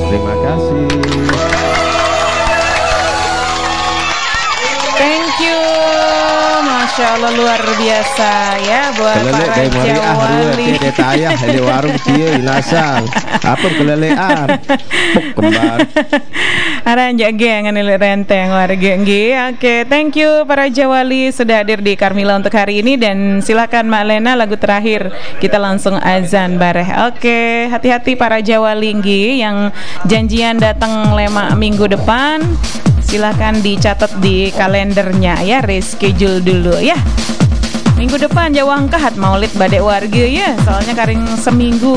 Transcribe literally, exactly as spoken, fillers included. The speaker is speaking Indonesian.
Terima kasih. Thank you, Masya Allah luar biasa ya buat kelelek para dari Maria ah Jawali. dia tayah di warung dia inasal apa kelelean puk kembar Aran jaga nganil renteng warga nggih. Oke, thank you para Jawali sudah hadir di Karmila untuk hari ini dan silakan Mak Lena lagu terakhir kita langsung azan bareh. Oke, hati-hati para Jawali nggih yang janjian datang lema minggu depan. Silahkan dicatat di kalendernya ya, reschedule dulu ya. Minggu depan Jawa Angkahat Maulid Badek warga ya, soalnya karing seminggu